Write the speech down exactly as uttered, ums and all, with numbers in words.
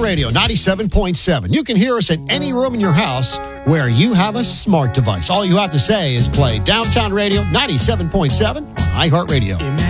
Radio ninety-seven point seven. You can hear us in any room in your house where you have a smart device. All you have to say is play Downtown Radio ninety-seven point seven on iHeartRadio.